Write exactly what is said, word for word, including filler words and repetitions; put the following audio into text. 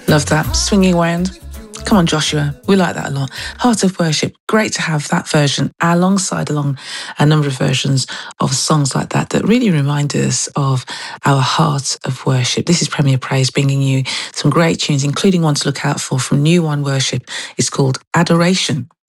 Love that. Swinging around. Come on, Joshua. We like that a lot. Heart of Worship. Great to have that version alongside along a number of versions of songs like that that really remind us of our heart of worship. This is Premier Praise bringing you some great tunes, including one to look out for from New One Worship. It's called Adoration.